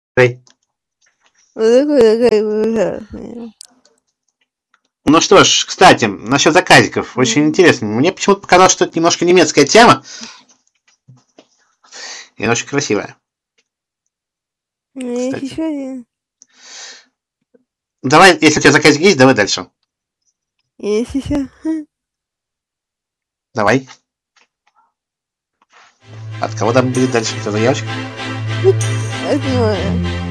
Эй. Ну что ж, кстати, насчет заказиков. Очень интересно. Мне почему-то показалось, что это немножко немецкая тема. И она очень красивая. Есть Кстати. еще один. Давай, если у тебя заказик есть, давай дальше. Есть еще. Давай. От кого там будет дальше? Кто заявочка? Это не важно.